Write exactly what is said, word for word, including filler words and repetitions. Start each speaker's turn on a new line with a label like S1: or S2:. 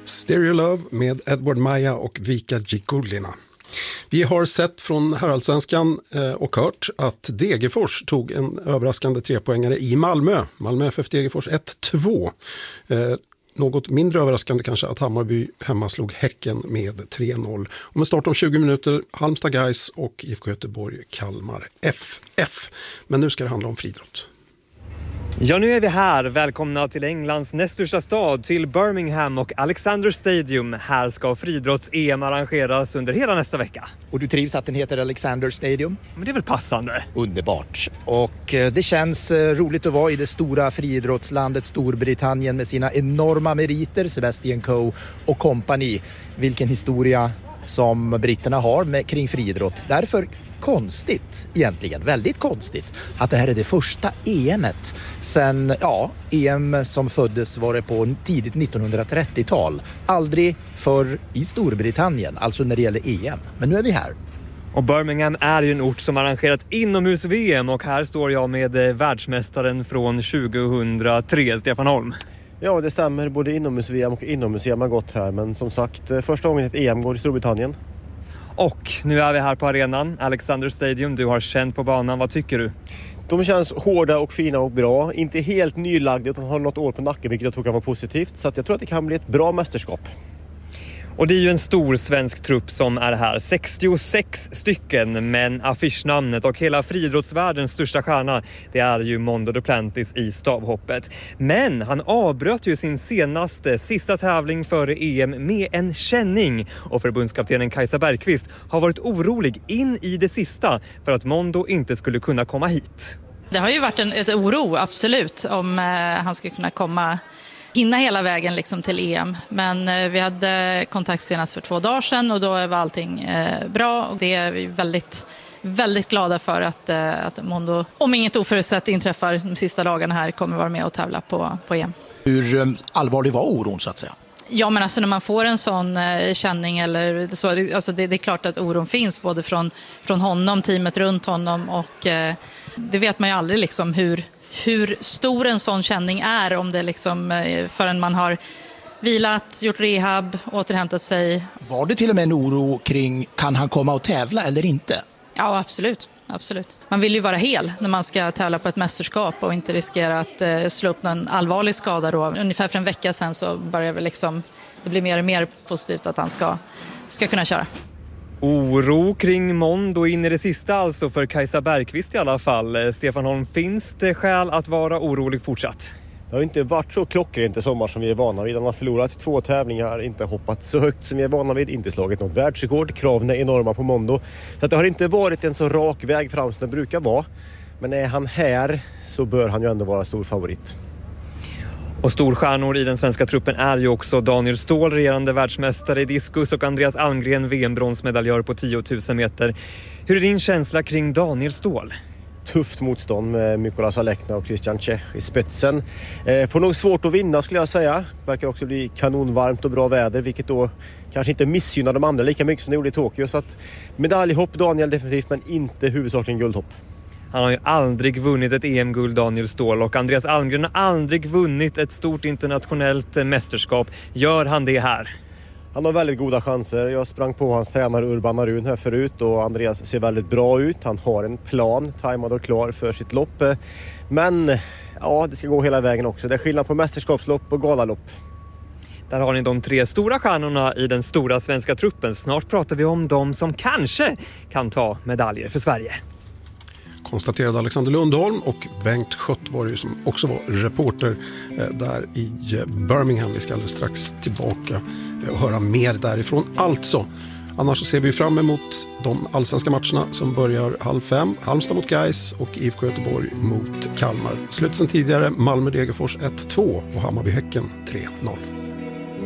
S1: Stereo Love med Edward Maja och Vika Gikullina. Vi har sett från Heraldsvenskan och hört att Degerfors tog en överraskande trepoängare i Malmö. Malmö F F Degerfors ett två. Något mindre överraskande kanske att Hammarby hemma slog Häcken med tre noll. Och med start om tjugo minuter Halmstad Guys och I F K Göteborg Kalmar F F. Men nu ska det handla om friidrott.
S2: Ja, nu är vi här. Välkomna till Englands näst största stad, till Birmingham och Alexander Stadium. Här ska friidrotts-E M arrangeras under hela nästa vecka.
S3: Och du trivs att den heter Alexander Stadium?
S2: Men det är väl passande.
S3: Underbart. Och det känns roligt att vara i det stora friidrottslandet Storbritannien med sina enorma meriter, Sebastian Coe och company. Vilken historia som britterna har med, kring friidrott. Därför konstigt egentligen, väldigt konstigt att det här är det första E M:et sen, ja, E M som föddes var det på tidigt nittonhundratrettiotal. Aldrig förr i Storbritannien, alltså när det gäller E M. Men nu är vi här.
S2: Och Birmingham är ju en ort som arrangerat inomhus-V M och här står jag med världsmästaren från tjugohundratre, Stefan Holm.
S4: Ja, det stämmer. Både inomhus-V M och inomhus-E M har gått här. Men som sagt, första gången ett E M går i Storbritannien.
S2: Och nu är vi här på arenan, Alexander Stadium. Du har känt på banan. Vad tycker du?
S4: De känns hårda och fina och bra. Inte helt nylagda utan har något år på nacken, vilket jag tror kan vara positivt. Så att jag tror att det kan bli ett bra mästerskap.
S2: Och det är ju en stor svensk trupp som är här. sextiosex stycken, men affischnamnet och hela friidrottsvärldens största stjärna, det är ju Mondo Duplantis i stavhoppet. Men han avbröt ju sin senaste, sista tävling före E M med en känning. Och förbundskaptenen Kajsa Bergqvist har varit orolig in i det sista för att Mondo inte skulle kunna komma hit.
S5: Det har ju varit en ett oro, absolut, om eh, han ska kunna komma... hinna hela vägen liksom till E M. Men eh, vi hade kontakt senast för två dagar sedan och då var allting eh, bra. Och det är vi väldigt, väldigt glada för att, eh, att Mondo, om inget oförutsett inträffar de sista dagarna här, kommer vara med och tävla på, på E M.
S3: Hur eh, allvarlig var oron så att säga?
S5: Ja, men alltså när man får en sån eh, känning eller så, alltså det, det är klart att oron finns både från, från honom, teamet runt honom och eh, det vet man ju aldrig liksom hur hur stor en sån känning är om det liksom förrän man har vilat, gjort rehab, återhämtat sig.
S3: Var det till och med en oro kring kan han komma och tävla eller inte?
S5: Ja, absolut. Absolut. Man vill ju vara hel när man ska tävla på ett mästerskap och inte riskera att eh, slå upp någon allvarlig skada då. Ungefär för en vecka sedan så börjar det liksom, det blir mer och mer positivt att han ska, ska kunna köra.
S2: Oro kring Mondo in i det sista alltså för Kajsa Bergqvist i alla fall. Stefan Holm, finns det skäl att vara orolig fortsatt?
S4: Det har inte varit så klockrent i sommar som vi är vana vid. Han har förlorat två tävlingar, inte hoppat så högt som vi är vana vid, inte slagit något världsrekord. Kraven är enorma på Mondo. Så att det har inte varit en så rak väg fram som det brukar vara. Men är han här så bör han ju ändå vara stor favorit.
S2: Och storstjärnor i den svenska truppen är ju också Daniel Ståhl, regerande världsmästare i diskus, och Andreas Almgren, V M-bronsmedaljör på tio tusen meter. Hur är din känsla kring Daniel Ståhl?
S4: Tufft motstånd med Mykolas Alekna och Christian Czech i spetsen. Eh, får nog svårt att vinna skulle jag säga. Verkar också bli kanonvarmt och bra väder, vilket då kanske inte missgynnar de andra lika mycket som det gjorde i Tokyo. Så att medaljhopp Daniel definitivt, men inte huvudsakligen guldhopp.
S2: Han har ju aldrig vunnit ett E M-guld, Daniel Ståhl, och Andreas Almgren har aldrig vunnit ett stort internationellt mästerskap. Gör han det här?
S4: Han har väldigt goda chanser. Jag sprang på hans tränare Urban Arun här förut och Andreas ser väldigt bra ut. Han har en plan, tajmad och klar för sitt lopp. Men ja, det ska gå hela vägen också. Det är skillnad på mästerskapslopp och galalopp.
S2: Där har ni de tre stora stjärnorna i den stora svenska truppen. Snart pratar vi om de som kanske kan ta medaljer för Sverige.
S1: Konstaterade Alexander Lundholm, och Bengt Schött var ju som också var reporter där i Birmingham. Vi ska alldeles strax tillbaka och höra mer därifrån. Alltså, annars så ser vi fram emot de allsvenska matcherna som börjar halv fem. Halmstad mot Guys och I F K Göteborg mot Kalmar. Slut sen tidigare Malmö Degerfors ett två och Hammarby Häcken tre noll.